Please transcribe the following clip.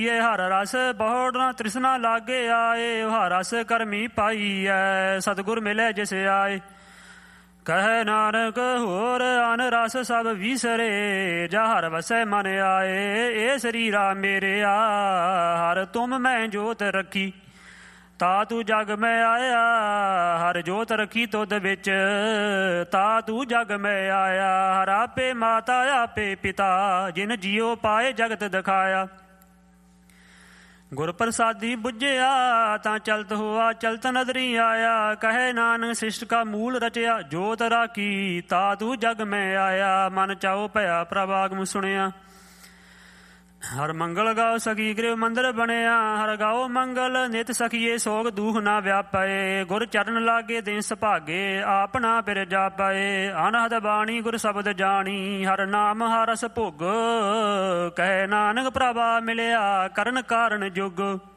ਹਰ ਰਸ ਬਹੁੜ ਨਾ ਤ੍ਰਿਸ਼ਨਾ ਲਾਗੇ ਆਏ। ਹਰ ਰਸ ਕਰਮੀ ਪਾਈਐ ਸਤਿਗੁਰ ਮਿਲੇ ਜਿਸ ਆਏ। ਕਹਿ ਨਾਨਕ ਹੋਰ ਅਨ ਰਸ ਸਭ ਵਿਸਰੇ। ਜਾ ਹਰ ਵਸੈ ਮਨ ਆਏ ਇਹ ਸਰੀਰਾ ਮੇਰਿਆ। ਹਰ ਤੁਮ ਮੈਂ ਜੋਤ ਰੱਖੀ ਤਾ ਤੂੰ ਜਗ ਮੈਂ ਆਇਆ। ਹਰ ਜੋਤ ਰੱਖੀ ਤੁਧ ਵਿੱਚ ਤਾ ਤੂੰ ਜਗ ਮੈਂ ਆਇਆ। ਹਰ ਆਪੇ ਮਾਤਾ ਆਪੇ ਪਿਤਾ ਜਿਨ ਜੀਉ ਪਾਏ ਜਗਤ ਦਿਖਾਇਆ। ਗੁਰ ਪ੍ਰਸਾਦੀ ਬੁੱਝਿਆ ਤਾਂ ਚਲਤ ਹੋਆ ਚਲਤ ਨਦਰੀ ਆਇਆ। ਕਹੇ ਨਾਨਕ ਸ੍ਰਿਸ਼ਟ ਕਾ ਮੂਲ ਰਚਿਆ ਜੋਤ ਰਾਖੀ ਤਾ ਤੂੰ ਜਗ ਮੈਂ ਆਇਆ। ਮਨ ਚਾਉ ਭਇਆ ਪ੍ਰਭ ਆਗਮ ਸੁਣਿਆ। ਹਰ ਮੰਗਲ ਗਾਓ ਸਖੀ ਗ੍ਰਹਿ ਮੰਦਰ ਬਣਿਆ। ਹਰ ਗਾਓ ਮੰਗਲ ਨਿਤ ਸਖੀਏ ਸੋਗ ਦੂਖ ਨਾ ਵਿਆਪਏ। ਗੁਰ ਚਰਨ ਲਾਗੇ ਦਿਨ ਸੁਭਾਗੇ ਆਪਣਾ ਪਿਰ ਜਾਪਏ। ਅਨਹਦ ਬਾਣੀ ਗੁਰ ਸ਼ਬਦ ਜਾਣੀ ਹਰ ਨਾਮ ਹਰ ਰਸ ਭੋਗ। ਕਹਿ ਨਾਨਕ ਪ੍ਰਭਾ ਮਿਲਿਆ ਕਰਨ ਕਾਰਨ ਜੁਗ।